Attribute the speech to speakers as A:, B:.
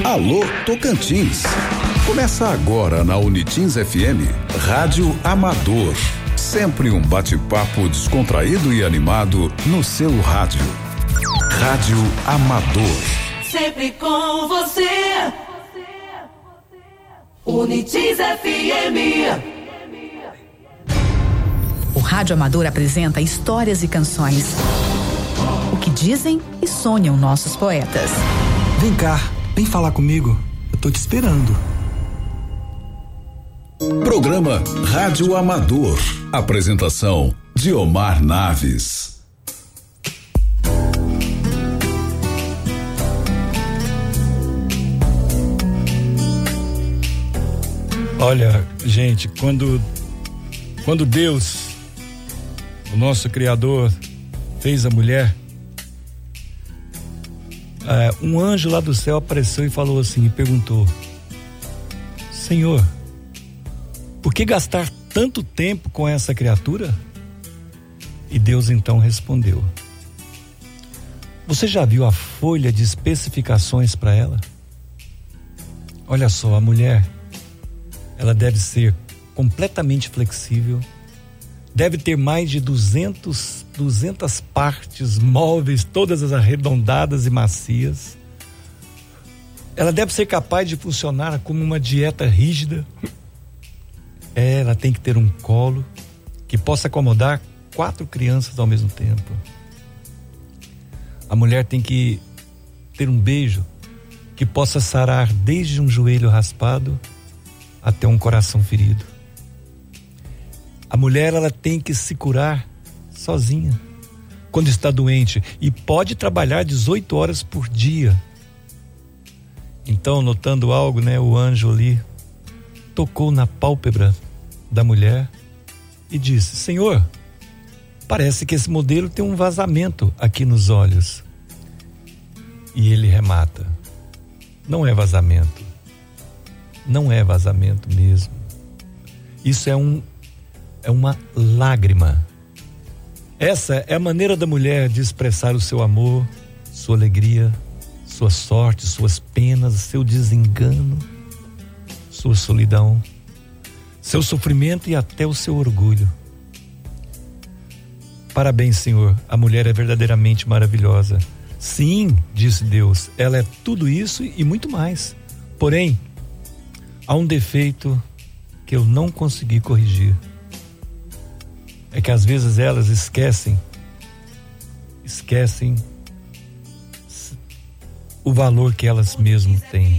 A: Alô Tocantins. Começa agora na Unitins FM, Rádio Amador. Sempre um bate-papo descontraído e animado no seu rádio. Rádio Amador.
B: Sempre com você. Unitins FM.
C: O Rádio Amador apresenta histórias e canções. O que dizem e sonham nossos poetas.
D: Vem cá, vem falar comigo. Eu tô te esperando.
A: Programa Rádio Amador. Apresentação: Diomar Naves.
E: Olha, gente, quando Deus, o nosso Criador, fez a mulher, um anjo lá do céu apareceu e falou assim, e perguntou: Senhor, por que gastar tanto tempo com essa criatura? E Deus então respondeu: você já viu a folha de especificações para ela? Olha só, a mulher, ela deve ser completamente flexível, deve ter mais de 200 partes móveis, todas as arredondadas e macias. Ela deve ser capaz de funcionar como uma dieta rígida. Ela tem que ter um colo que possa acomodar 4 crianças ao mesmo tempo. A mulher tem que ter um beijo que possa sarar desde um joelho raspado até um coração ferido. A mulher, ela tem que se curar sozinha quando está doente e pode trabalhar 18 horas por dia. Então, notando algo, o anjo ali tocou na pálpebra da mulher e disse: Senhor, parece que esse modelo tem um vazamento aqui nos olhos. E ele remata: não é vazamento. Não é vazamento mesmo. Isso é uma lágrima. Essa é a maneira da mulher de expressar o seu amor, sua alegria, sua sorte, suas penas, seu desengano, sua solidão, seu sofrimento e até o seu orgulho. Parabéns, Senhor, a mulher é verdadeiramente maravilhosa. Sim, disse Deus, ela é tudo isso e muito mais. Porém, há um defeito que eu não consegui corrigir. É que às vezes elas esquecem o valor que elas mesmas têm.